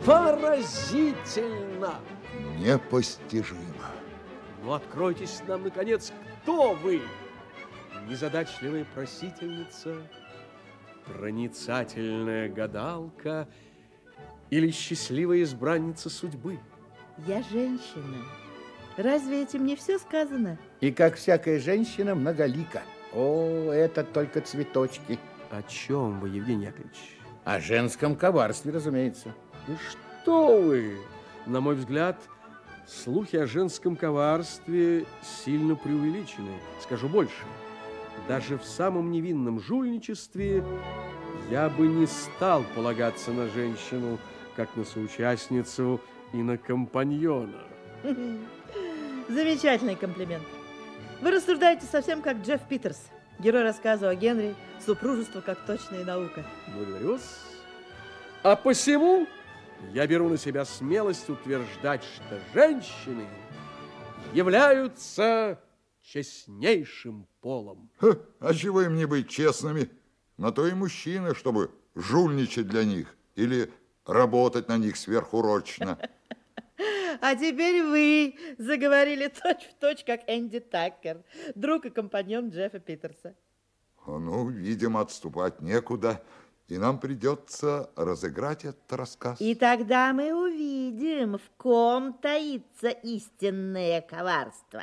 Поразительно! Непостижимо. Ну, откройтесь нам, наконец, кто вы? Незадачливая просительница, проницательная гадалка или счастливая избранница судьбы? Я женщина. Разве этим не все сказано? И как всякая женщина, многолика. О, это только цветочки. О чем вы, Евгений Яковлевич? О женском коварстве, разумеется. Ну что вы? На мой взгляд, слухи о женском коварстве сильно преувеличены. Скажу больше. Даже в самом невинном жульничестве я бы не стал полагаться на женщину, как на соучастницу и на компаньона. Замечательный комплимент. Вы рассуждаете совсем как Джефф Питерс, герой рассказа о Генри «Супружество как точная наука». Благодарю вас. А посему я беру на себя смелость утверждать, что женщины являются честнейшим полом. А чего им не быть честными? На то и мужчины, чтобы жульничать для них или работать на них сверхурочно. А теперь вы заговорили точь-в-точь, как Энди Таккер, друг и компаньон Джеффа Питерса. Ну, видимо, отступать некуда, и нам придется разыграть этот рассказ. И тогда мы увидим, в ком таится истинное коварство.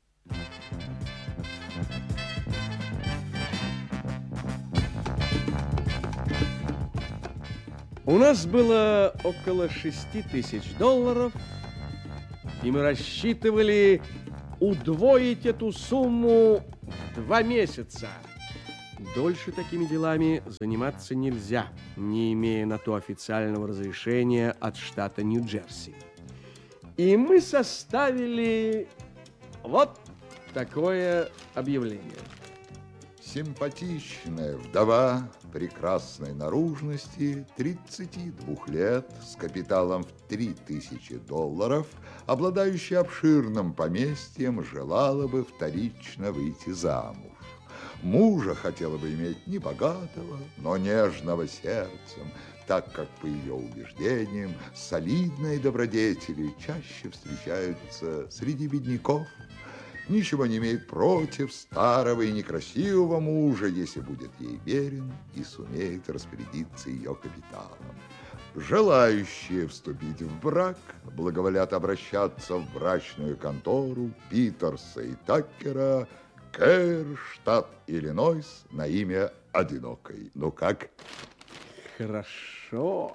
У нас было около $6000, и мы рассчитывали удвоить эту сумму в 2 месяца. Дольше такими делами заниматься нельзя, не имея на то официального разрешения от штата Нью-Джерси. И мы составили вот такое объявление. Симпатичная вдова прекрасной наружности, 32 лет, с капиталом в $3000, обладающая обширным поместьем, желала бы вторично выйти замуж. Мужа хотела бы иметь не богатого, но нежного сердцем, так как, по ее убеждениям, солидные добродетели чаще встречаются среди бедняков. Ничего не имеет против старого и некрасивого мужа, если будет ей верен и сумеет распорядиться ее капиталом. Желающие вступить в брак благоволят обращаться в брачную контору Питерса и Таккера, Кэр, штат Иллинойс, на имя одинокой. Ну как? Хорошо.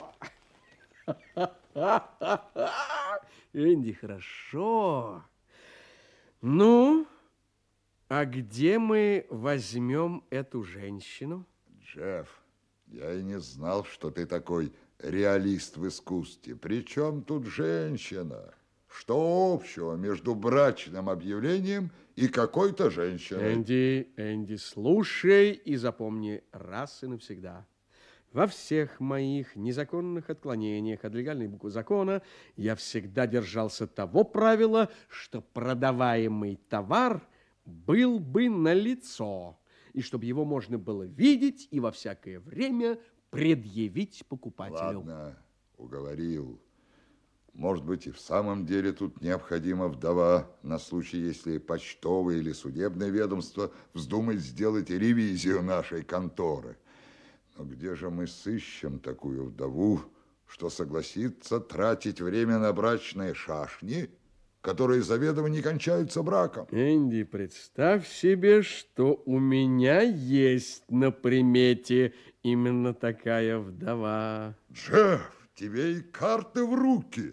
Энди, хорошо. Ну, а где мы возьмем эту женщину? Джефф, я и не знал, что ты такой реалист в искусстве. Причем тут женщина? Что общего между брачным объявлением и какой-то женщиной? Энди, слушай и запомни раз и навсегда. Во всех моих незаконных отклонениях от легальной буквы закона я всегда держался того правила, что продаваемый товар был бы налицо, и чтобы его можно было видеть и во всякое время предъявить покупателю. Ладно, уговорил. Может быть, и в самом деле тут необходима вдова на случай, если почтовое или судебное ведомство вздумает сделать ревизию нашей конторы. Но где же мы сыщем такую вдову, что согласится тратить время на брачные шашни, которые заведомо не кончаются браком? Энди, представь себе, что у меня есть на примете именно такая вдова. Джефф, тебе и карты в руки.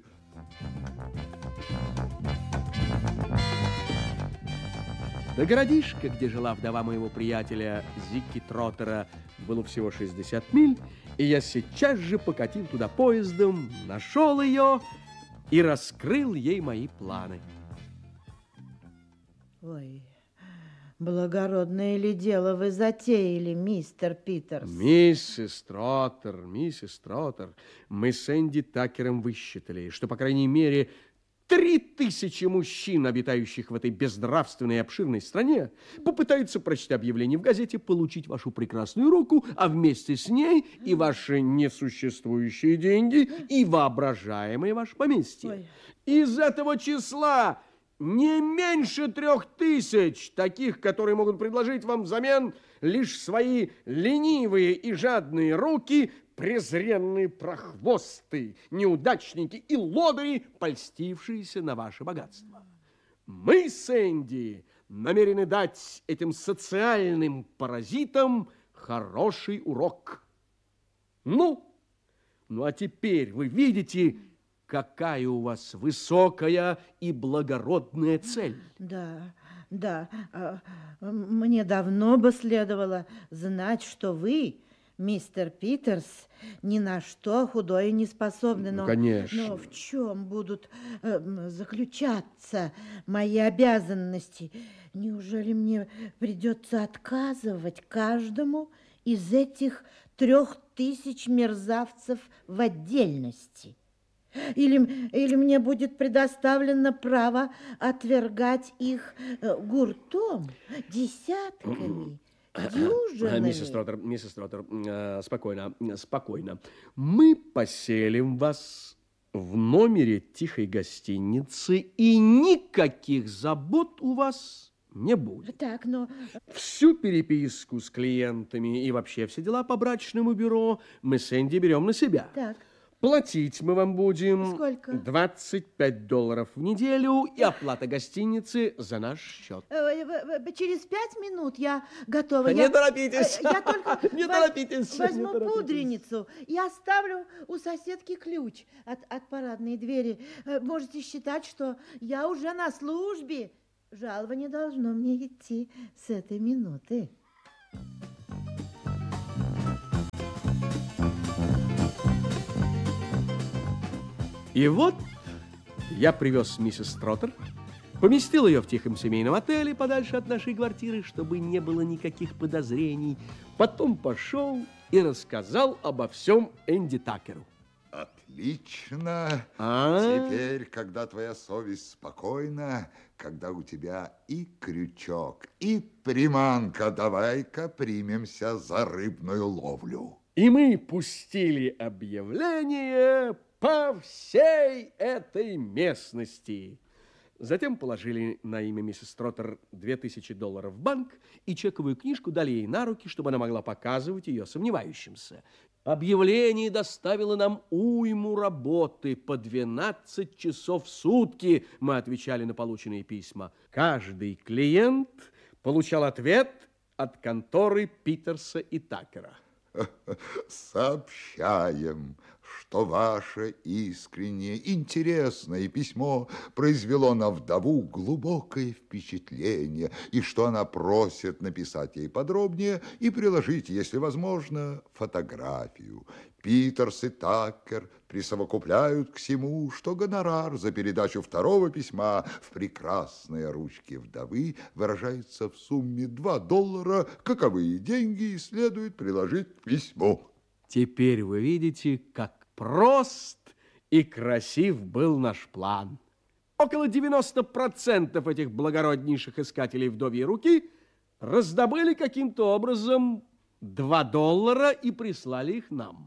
До городишка, где жила вдова моего приятеля Зикки Троттера, было всего 60 миль, и я сейчас же покатил туда поездом, нашел ее и раскрыл ей мои планы. Ой, благородное ли дело вы затеяли, мистер Питерс? Миссис Троттер, мы с Энди Такером высчитали, что, по крайней мере, 3000 мужчин, обитающих в этой безнравственной и обширной стране, попытаются, прочитать объявление в газете, получить вашу прекрасную руку, а вместе с ней и ваши несуществующие деньги, и воображаемое ваше поместье. Ой. Из этого числа не меньше 3000 таких, которые могут предложить вам взамен лишь свои ленивые и жадные руки, презренные прохвосты, неудачники и лодыри, польстившиеся на ваше богатство. Мы с Энди намерены дать этим социальным паразитам хороший урок. Ну, а теперь вы видите, какая у вас высокая и благородная цель. Да, мне давно бы следовало знать, что вы, мистер Питерс, ни на что худое не способны. Ну, конечно. Но в чем будут заключаться мои обязанности? Неужели мне придется отказывать каждому из этих 3000 мерзавцев в отдельности? Или мне будет предоставлено право отвергать их гуртом, десятками, дюжинами? Миссис Троттер, спокойно. Мы поселим вас в номере тихой гостиницы, и никаких забот у вас не будет. Так, но... Всю переписку с клиентами и вообще все дела по брачному бюро мы с Энди берем на себя. Так. Платить мы вам будем... Сколько? $25 в неделю и оплата гостиницы за наш счет. Через 5 минут я готова. Не торопитесь. Я только Не торопитесь. возьму пудреницу и оставлю у соседки ключ от парадной двери. Можете считать, что я уже на службе. Жалование должно мне идти с этой минуты. И вот я привез миссис Троттер, поместил ее в тихом семейном отеле подальше от нашей квартиры, чтобы не было никаких подозрений. Потом пошел и рассказал обо всем Энди Такеру. Отлично. Теперь, когда твоя совесть спокойна, когда у тебя и крючок, и приманка, давай-ка примемся за рыбную ловлю. И мы пустили объявление по всей этой местности. Затем положили на имя миссис Троттер $2000 в банк и чековую книжку дали ей на руки, чтобы она могла показывать ее сомневающимся. Объявление доставило нам уйму работы. По 12 часов в сутки мы отвечали на полученные письма. Каждый клиент получал ответ от конторы Питерса и Такера. Сообщаем, что ваше искреннее, интересное письмо произвело на вдову глубокое впечатление, и что она просит написать ей подробнее и приложить, если возможно, фотографию. Питерс и Такер присовокупляют к всему, что гонорар за передачу второго письма в прекрасные ручки вдовы выражается в сумме $2, каковые деньги следует приложить к письму. Теперь вы видите, как прост и красив был наш план. Около 90% этих благороднейших искателей вдовьей руки раздобыли каким-то образом $2 и прислали их нам.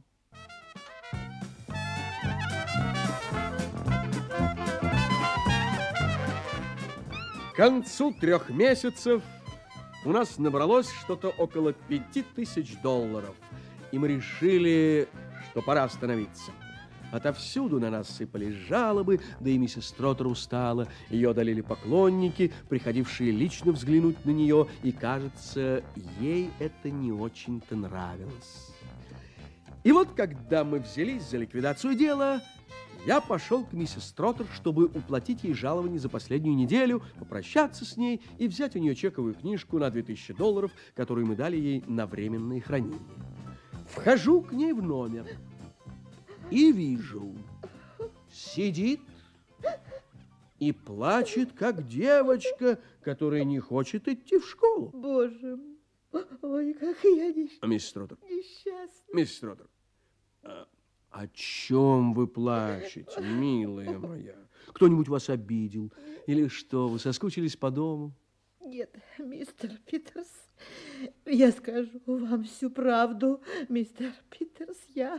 К концу 3 месяцев у нас набралось что-то около $5000, и мы решили, что пора остановиться. Отовсюду на нас сыпались жалобы, да и миссис Троттер устала. Ее одолели поклонники, приходившие лично взглянуть на нее, и, кажется, ей это не очень-то нравилось. И вот, когда мы взялись за ликвидацию дела, я пошел к миссис Троттер, чтобы уплатить ей жалование за последнюю неделю, попрощаться с ней и взять у нее чековую книжку на $2000, которую мы дали ей на временное хранение. Вхожу к ней в номер и вижу, сидит и плачет, как девочка, которая не хочет идти в школу. Боже мой, ой, как я Миссис Троттер, несчастна. миссис Троттер, о чем вы плачете, милая моя? Кто-нибудь вас обидел? Или что, вы соскучились по дому? Нет, мистер Питерс, я скажу вам всю правду. Мистер Питерс, я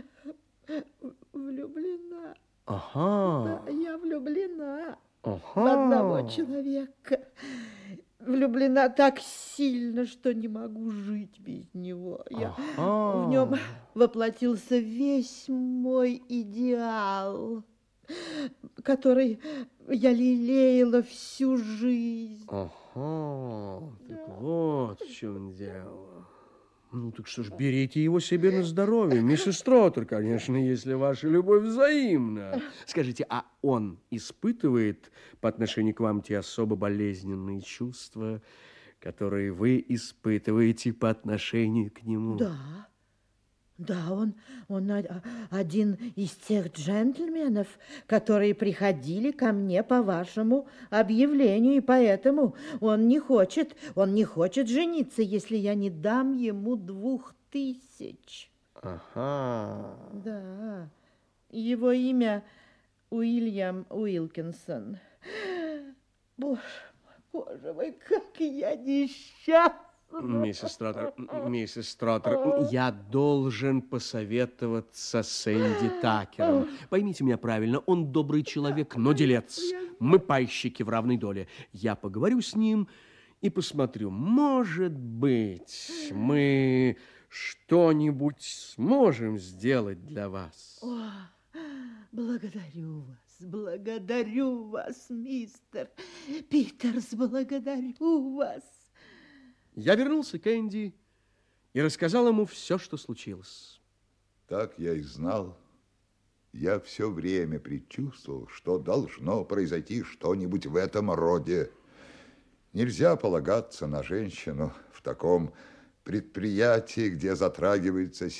влюблена. Ага. Да, я влюблена в Ага. одного человека. Влюблена так сильно, что не могу жить без него. В нем воплотился весь мой идеал, который я лелеяла всю жизнь. Ага, так вот в чем дело. Ну, так что ж, берите его себе на здоровье, миссис Троттер, конечно, если ваша любовь взаимна. Скажите, а он испытывает по отношению к вам те особо болезненные чувства, которые вы испытываете по отношению к нему? Да. Да, он один из тех джентльменов, которые приходили ко мне по вашему объявлению, и поэтому он не хочет жениться, если я не дам ему 2000. Ага. Да, его имя Уильям Уилкинсон. Боже мой, как я несчастна. Миссис Троттер, я должен посоветоваться с Энди Такером. Поймите меня правильно, он добрый человек, но делец. Мы пайщики в равной доле. Я поговорю с ним и посмотрю. Может быть, мы что-нибудь сможем сделать для вас. О, благодарю вас, мистер Питерс, благодарю вас. Я вернулся к Энди и рассказал ему все, что случилось. Так я и знал. Я все время предчувствовал, что должно произойти что-нибудь в этом роде. Нельзя полагаться на женщину в таком предприятии, где затрагивается